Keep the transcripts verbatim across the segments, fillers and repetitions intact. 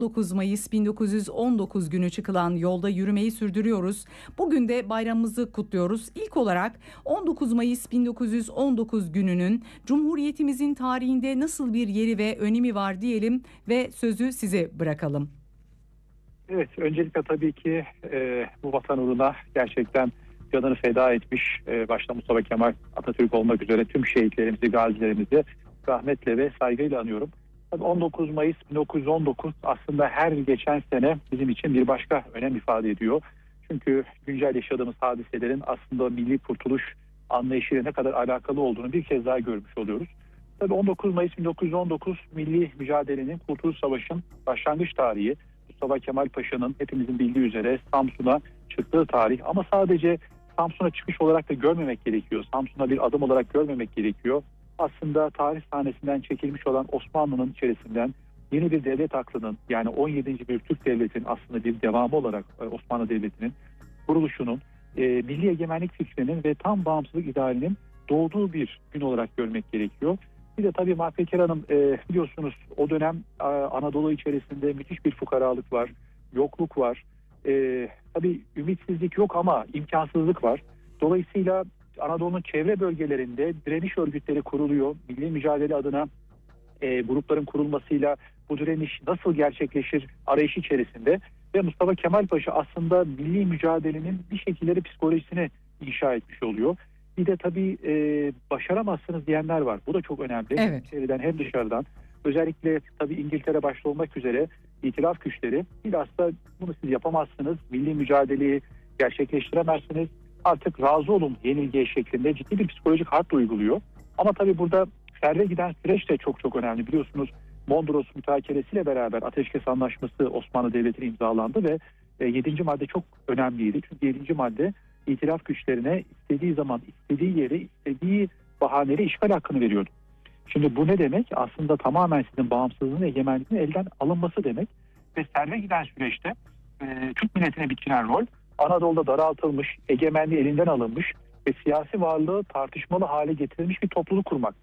dokuz Mayıs bin dokuz yüz on dokuz günü çıkılan yolda yürümeyi sürdürüyoruz. Bugün de bayramımızı kutluyoruz. İlk olarak on dokuz Mayıs bin dokuz yüz on dokuz gününün Cumhuriyetimizin tarihinde nasıl bir yeri ve önemi var diyelim ve sözü size bırakalım. Evet, öncelikle tabii ki e, bu vatan uğruna gerçekten canını feda etmiş, e, başta Mustafa Kemal Atatürk olmak üzere tüm şehitlerimizi, gazilerimizi rahmetle ve saygıyla anıyorum. Tabii on dokuz Mayıs bin dokuz yüz on dokuz aslında her geçen sene bizim için bir başka önem ifade ediyor. Çünkü güncel yaşadığımız hadiselerin aslında milli kurtuluş anlayışıyla ne kadar alakalı olduğunu bir kez daha görmüş oluyoruz. Tabii on dokuz Mayıs bin dokuz yüz on dokuz milli mücadelenin, Kurtuluş Savaşı'nın başlangıç tarihi. Mustafa Kemal Paşa'nın hepimizin bildiği üzere Samsun'a çıktığı tarih, ama sadece Samsun'a çıkış olarak da görmemek gerekiyor. Samsun'a bir adım olarak görmemek gerekiyor. Aslında tarih sahnesinden çekilmiş olan Osmanlı'nın içerisinden yeni bir devlet aklının, yani on yedinci bir Türk Devleti'nin aslında bir devamı olarak Osmanlı Devleti'nin kuruluşunun, e, milli egemenlik fikrinin ve tam bağımsızlık idealinin doğduğu bir gün olarak görmek gerekiyor. Bir de tabii Mahpeker Hanım, e, biliyorsunuz o dönem e, Anadolu içerisinde müthiş bir fukaralık var, yokluk var. E, tabii ümitsizlik yok ama imkansızlık var. Dolayısıyla Anadolu'nun çevre bölgelerinde direniş örgütleri kuruluyor. Milli mücadele adına e, grupların kurulmasıyla bu direniş nasıl gerçekleşir arayışı içerisinde. Ve Mustafa Kemal Paşa aslında milli mücadelenin bir şekilde psikolojisini inşa etmiş oluyor. Bir de tabii e, başaramazsınız diyenler var. Bu da çok önemli. Evet. Hem içeriden hem dışarıdan. Özellikle tabii İngiltere başta olmak üzere itilaf güçleri bilhassa bunu siz yapamazsınız, milli mücadeleyi gerçekleştiremezsiniz, artık razı olun yenilgiye şeklinde ciddi bir psikolojik harp uyguluyor. Ama tabii burada Ferve giden süreç de çok çok önemli. Biliyorsunuz Mondros mütakeresiyle beraber Ateşkes Anlaşması Osmanlı Devleti'ne imzalandı ve e, yedinci madde çok önemliydi. Çünkü yedinci madde İtilaf güçlerine istediği zaman, istediği yere, istediği bahaneyle işgal hakkını veriyordu. Şimdi bu ne demek? Aslında tamamen sizin bağımsızlığın, egemenliğinin elden alınması demek. Ve serve giden süreçte e, Türk milletine biçilen rol, Anadolu'da daraltılmış, egemenliği elinden alınmış ve siyasi varlığı tartışmalı hale getirilmiş bir topluluk kurmak.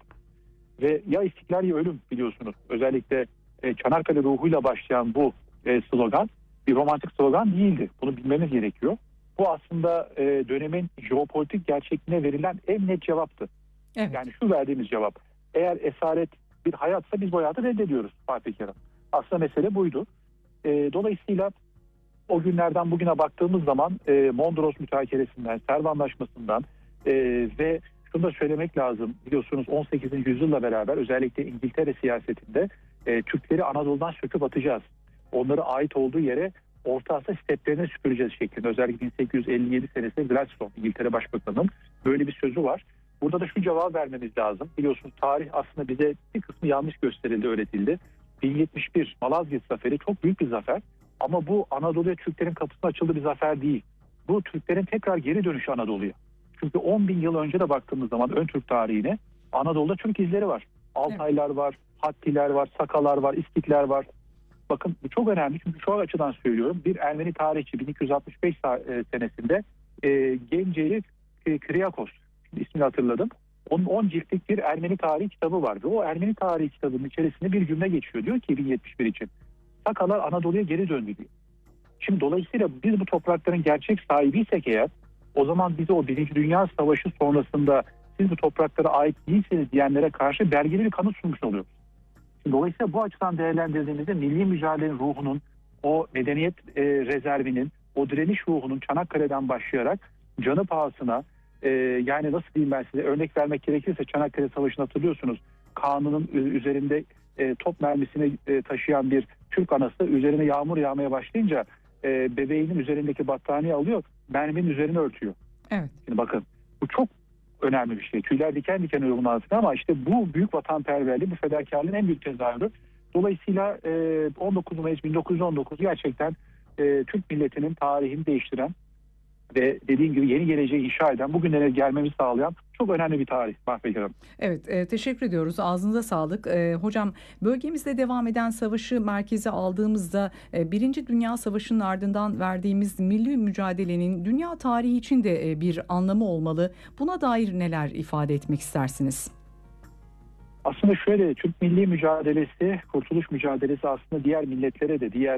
Ve ya istiklal ya ölüm, biliyorsunuz. Özellikle e, Çanakkale ruhuyla başlayan bu e, slogan bir romantik slogan değildi. Bunu bilmemiz gerekiyor. Bu aslında e, dönemin jeopolitik gerçekliğine verilen en net cevaptı. Evet. Yani şu verdiğimiz cevap: eğer esaret bir hayatsa biz bu hayatı reddediyoruz Fatih Kerem. Aslında mesele buydu. E, dolayısıyla o günlerden bugüne baktığımız zaman e, Mondros mütakeresinden, Serv Anlaşması'ndan e, ve şunu da söylemek lazım. Biliyorsunuz on sekizinci yüzyılla beraber özellikle İngiltere siyasetinde e, Türkleri Anadolu'dan söküp atacağız. Onlara ait olduğu yere Orta Asya steplerine süpüreceğiz şeklinde. Özellikle bin sekiz yüz elli yedi senesinde Gladstone, İngiltere Başbakanı'nın böyle bir sözü var. Burada da şu cevap vermemiz lazım. Biliyorsunuz tarih aslında bize bir kısmı yanlış gösterildi, öğretildi. bin yetmiş bir Malazgirt Zaferi çok büyük bir zafer. Ama bu Anadolu'ya Türklerin kapısına açıldığı bir zafer değil. Bu Türklerin tekrar geri dönüşü Anadolu'ya. Çünkü on bin yıl önce de baktığımız zaman ön Türk tarihine Anadolu'da Türk izleri var. Altaylar var, Hattiler var, Sakalar var, İskitler var. Bakın bu çok önemli, çünkü şu açıdan söylüyorum. Bir Ermeni tarihçi bin iki yüz altmış beş senesinde e, Genceli Kriakos, ismini hatırladım. Onun on ciltlik bir Ermeni tarihi kitabı var. Ve o Ermeni tarihi kitabının içerisinde bir cümle geçiyor. Diyor ki bin yetmiş bir için Sakalar Anadolu'ya geri döndü diyor. Şimdi dolayısıyla biz bu toprakların gerçek sahibiysek eğer, o zaman bize o Birinci Dünya Savaşı sonrasında siz bu topraklara ait değilsiniz diyenlere karşı belgeli bir kanıt sunmuş oluyoruz. Şimdi dolayısıyla bu açıdan değerlendirdiğimizde milli mücadelenin ruhunun, o medeniyet e, rezervinin, o direniş ruhunun Çanakkale'den başlayarak canı pahasına, e, yani nasıl diyeyim ben size, örnek vermek gerekirse Çanakkale Savaşı'nı hatırlıyorsunuz. Kanunun üzerinde e, top mermisini e, taşıyan bir Türk anası üzerine yağmur yağmaya başlayınca e, bebeğinin üzerindeki battaniye alıyor, merminin üzerine örtüyor. Evet. Şimdi bakın, bu çok önemli bir şey. Tüyler diken diken oluyor bunun altında, ama işte bu büyük vatanperverliği, bu fedakarlığın en büyük tezahürü. Dolayısıyla e, on dokuz Mayıs bin dokuz yüz on dokuz gerçekten e, Türk milletinin tarihini değiştiren ve dediğim gibi yeni geleceği inşa eden, bugünlere gelmemizi sağlayan çok önemli bir tarih Mahpek Hanım. Evet, e, teşekkür ediyoruz. Ağzınıza sağlık. E, hocam, bölgemizde devam eden savaşı merkeze aldığımızda e, Birinci Dünya Savaşı'nın ardından verdiğimiz milli mücadelenin dünya tarihi için de e, bir anlamı olmalı. Buna dair neler ifade etmek istersiniz? Aslında şöyle, Türk milli mücadelesi, kurtuluş mücadelesi aslında diğer milletlere de, diğer